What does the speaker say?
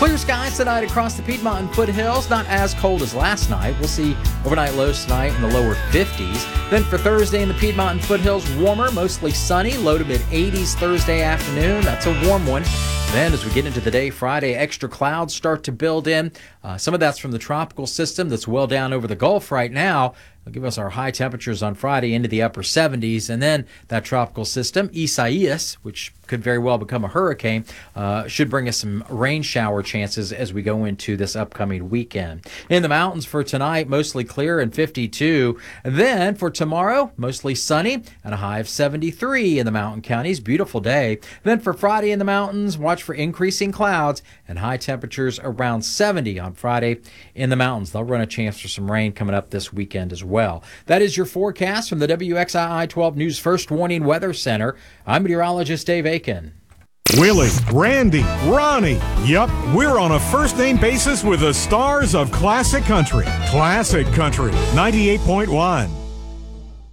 Clear skies tonight across the Piedmont and foothills. Not as cold as last night. We'll see overnight lows tonight in the lower 50s. Then for Thursday in the Piedmont and foothills, warmer, mostly sunny. Low to mid 80s Thursday afternoon. That's a warm one. Then as we get into the day, Friday, extra clouds start to build in. Some of that's from the tropical system that's well down over the Gulf right now. They'll give us our high temperatures on Friday into the upper 70s. And then that tropical system, Isaias, which could very well become a hurricane, should bring us some rain shower chances as we go into this upcoming weekend. In the mountains for tonight, mostly clear and 52. And then for tomorrow, mostly sunny and a high of 73 in the mountain counties. Beautiful day. Then for Friday in the mountains, watch for increasing clouds and high temperatures around 70 on Friday in the mountains. They'll run a chance for some rain coming up this weekend as well. That is your forecast from the WXII 12 News First Warning Weather Center. I'm meteorologist Dave Aiken. Willie, Randy, Ronnie. Yup, we're on a first-name basis with the stars of Classic Country. Classic Country, 98.1.